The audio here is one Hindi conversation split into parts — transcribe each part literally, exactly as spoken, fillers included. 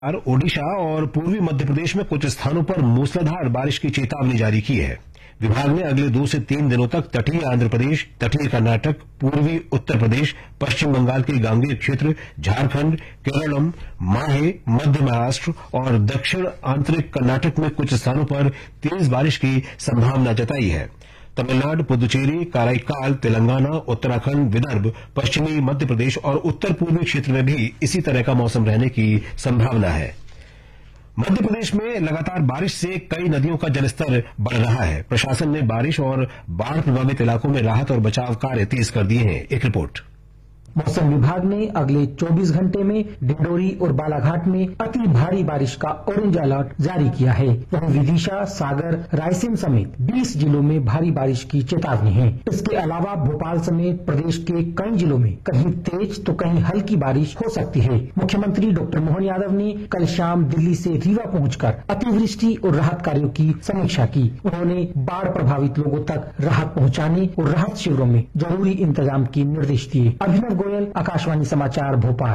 ओडिशा और पूर्वी मध्य प्रदेश में कुछ स्थानों पर मूसलाधार बारिश की चेतावनी जारी की है। विभाग ने अगले दो से तीन दिनों तक तटीय आंध्र प्रदेश, तटीय कर्नाटक, पूर्वी उत्तर प्रदेश, पश्चिम बंगाल के गांगेय क्षेत्र, झारखंड, केरलम, माहे, मध्य महाराष्ट्र और दक्षिण आंतरिक कर्नाटक में कुछ स्थानों पर तेज बारिश की संभावना जताई है। तमिलनाडु, पुदुचेरी, कराईकाल, तेलंगाना, उत्तराखंड, विदर्भ, पश्चिमी मध्य प्रदेश और उत्तर पूर्वी क्षेत्र में भी इसी तरह का मौसम रहने की संभावना है। मध्य प्रदेश में लगातार बारिश से कई नदियों का जलस्तर बढ़ रहा है। प्रशासन ने बारिश और बाढ़ प्रभावित इलाकों में राहत और बचाव कार्य तेज कर दिए हैं। एक रिपोर्ट। मौसम विभाग ने अगले चौबीस घंटे में डिंडोरी और बालाघाट में अति भारी बारिश का ऑरेंज अलर्ट जारी किया है। वहीं विदिशा, सागर, रायसेन समेत बीस जिलों में भारी बारिश की चेतावनी है। इसके अलावा भोपाल समेत प्रदेश के कई जिलों में कहीं तेज तो कहीं हल्की बारिश हो सकती है। मुख्यमंत्री डॉक्टर मोहन यादव ने कल शाम दिल्ली से रीवा पहुंचकर अतिवृष्टि और राहत कार्यों की समीक्षा की। उन्होंने बाढ़ प्रभावित लोगों तक राहत पहुंचाने और राहत शिविरों में जरूरी इंतजाम की निर्देश दिए। अभिनव गोयल, आकाशवाणी समाचार, भोपाल।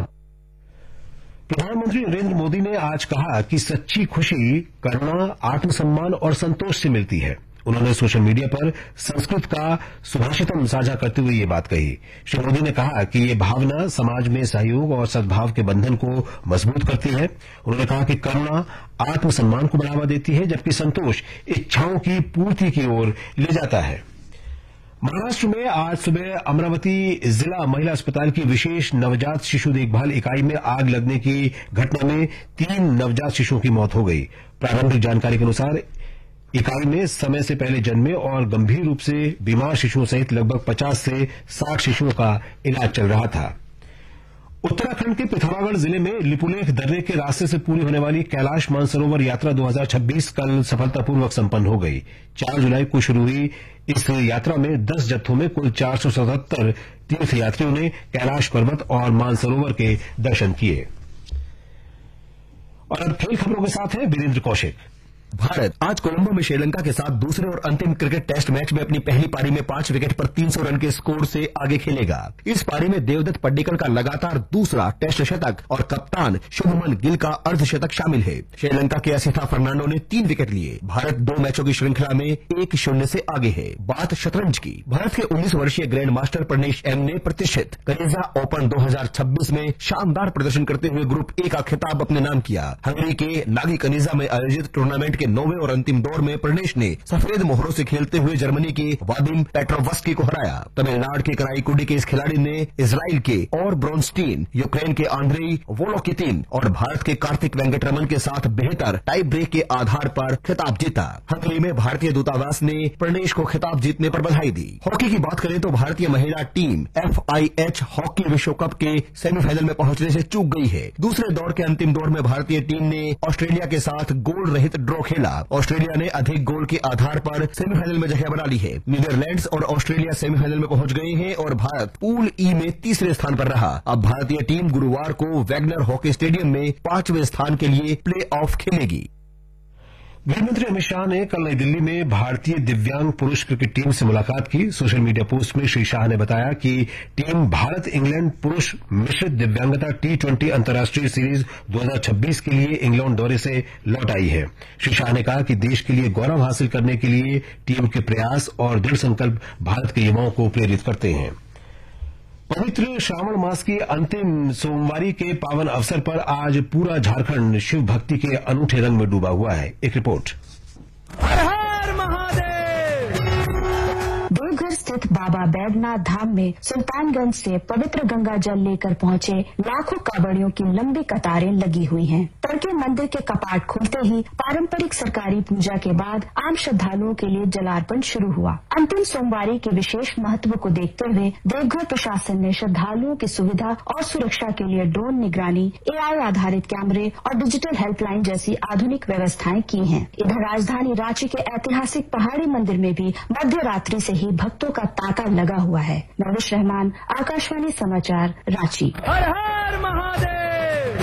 प्रधानमंत्री नरेंद्र मोदी ने आज कहा कि सच्ची खुशी करुणा, आत्मसम्मान और संतोष से मिलती है। उन्होंने सोशल मीडिया पर संस्कृत का सुभाषितम साझा करते हुए ये बात कही। श्री मोदी ने कहा कि ये भावना समाज में सहयोग और सद्भाव के बंधन को मजबूत करती है। उन्होंने कहा कि करुणा आत्मसम्मान को बढ़ावा देती है, जबकि संतोष इच्छाओं की पूर्ति की ओर ले जाता है। महाराष्ट्र में आज सुबह अमरावती जिला महिला अस्पताल की विशेष नवजात शिशु देखभाल इकाई में आग लगने की घटना में तीन नवजात शिशुओं की मौत हो गई। प्रारंभिक जानकारी के अनुसार इकाई में समय से पहले जन्मे और गंभीर रूप से बीमार शिशुओं सहित लगभग पचास से साठ शिशुओं का इलाज चल रहा था। उत्तराखंड के पिथौरागढ़ जिले में लिपुलेख दर्रे के रास्ते से पूरी होने वाली कैलाश मानसरोवर यात्रा दो हज़ार छब्बीस कल सफलतापूर्वक संपन्न हो गई। चार जुलाई को शुरू हुई इस यात्रा में दस जत्थों में कुल चार सौ सतहत्तर तीर्थयात्रियों ने कैलाश पर्वत और मानसरोवर के दर्शन किए। और अब खेल खबरों के साथ है वीरेंद्र कौशिक। भारत आज कोलंबो में श्रीलंका के साथ दूसरे और अंतिम क्रिकेट टेस्ट मैच में अपनी पहली पारी में पांच विकेट पर तीन सौ रन के स्कोर से आगे खेलेगा। इस पारी में देवदत्त पड्डीकल का लगातार दूसरा टेस्ट शतक और कप्तान शुभमन गिल का अर्धशतक शामिल है। श्रीलंका के असिथा फर्नांडो ने तीन विकेट लिए। भारत दो मैचों की श्रृंखला में एक शून्य से आगे है। बात शतरंज की। भारत के उन्नीस वर्षीय ग्रैंड मास्टर प्रनेश एम ने प्रतिष्ठित कनिजा ओपन दो हज़ार छब्बीस में शानदार प्रदर्शन करते हुए ग्रुप ए का खिताब अपने नाम किया। हंगरी के नागी कनिजा में आयोजित टूर्नामेंट के नौवें और अंतिम दौर में प्रनेश ने सफेद मोहरों से खेलते हुए जर्मनी के वादिम पेट्रोवस्की को हराया। तमिलनाडु के कराईकुडी के इस खिलाड़ी ने इजराइल के और ब्रोनस्टीन, यूक्रेन के आंद्रेई वोलोकितिन और भारत के कार्तिक वेंकटरमन के साथ बेहतर टाई ब्रेक के आधार पर खिताब जीता। हंगरी में भारतीय दूतावास ने प्रनेश को खिताब जीतने पर बधाई दी। हॉकी की बात करें तो भारतीय महिला team F I H hockey विश्व कप के सेमीफाइनल में पहुंचने से चूक गई है। दूसरे दौर के अंतिम दौर में भारतीय टीम ने ऑस्ट्रेलिया के साथ गोल रहित ड्रॉ खेला। ऑस्ट्रेलिया ने अधिक गोल के आधार पर सेमीफाइनल में जगह बना ली है। नीदरलैंड्स और ऑस्ट्रेलिया सेमीफाइनल में पहुंच गए हैं और भारत पूल ई में तीसरे स्थान पर रहा। अब भारतीय टीम गुरुवार को वैगनर हॉकी स्टेडियम में पांचवें स्थान के लिए प्ले ऑफ खेलेगी। गृहमंत्री अमित शाह ने कल नई दिल्ली में भारतीय दिव्यांग पुरुष क्रिकेट टीम से मुलाकात की। सोशल मीडिया पोस्ट में श्री शाह ने बताया कि टीम भारत इंग्लैंड पुरुष मिश्रित दिव्यांगता टी ट्वेंटी अंतर्राष्ट्रीय सीरीज दो हज़ार छब्बीस के लिए इंग्लैंड दौरे से लौट आई है। श्री शाह ने कहा कि देश के लिए गौरव हासिल करने के लिए टीम के प्रयास और दृढ़ संकल्प भारत के युवाओं को प्रेरित करते हैं। पवित्र श्रावण मास की अंतिम सोमवारी के पावन अवसर पर आज पूरा झारखंड शिव भक्ति के अनूठे रंग में डूबा हुआ है। एक रिपोर्ट। हर हर महादेव। देवघर स्थित बाबा बैद्यनाथ धाम में सुल्तानगंज से पवित्र गंगा जल लेकर पहुंचे लाखों कांवड़ियों की लंबी कतारें लगी हुई हैं। तड़के मंदिर के कपाट खुलते ही पारंपरिक सरकारी पूजा के बाद आम श्रद्धालुओं के लिए जलार्पण शुरू हुआ। अंतिम सोमवारी के विशेष महत्व को देखते हुए देवघर प्रशासन ने श्रद्धालुओं की सुविधा और सुरक्षा के लिए ड्रोन निगरानी, ए आई आधारित कैमरे और डिजिटल हेल्पलाइन जैसी आधुनिक व्यवस्थाएं की हैं। इधर राजधानी रांची के ऐतिहासिक पहाड़ी मंदिर में भी मध्य रात्रि से ही भक्तों का तांता लगा हुआ है। नविश रहमान, आकाशवाणी समाचार, रांची। हर हर महादेव।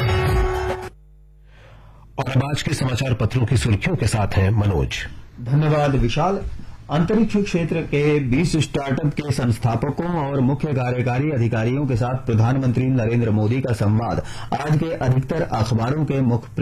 और अब आज के समाचार पत्रों की सुर्खियों के साथ हैं मनोज। धन्यवाद विशाल। अंतरिक्ष क्षेत्र के बीस स्टार्टअप के संस्थापकों और मुख्य कार्यकारी अधिकारियों के साथ प्रधानमंत्री नरेंद्र मोदी का संवाद आज के अधिकतर अखबारों के मुख्य